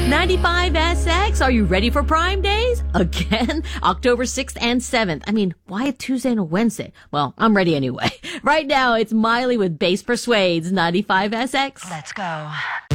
95SX, are you ready for Prime Days? Again? October 6th and 7th. I mean, why a Tuesday and a Wednesday? Well, I'm ready anyway. Right now, it's Miley with Bass Persuades, 95SX. Let's go.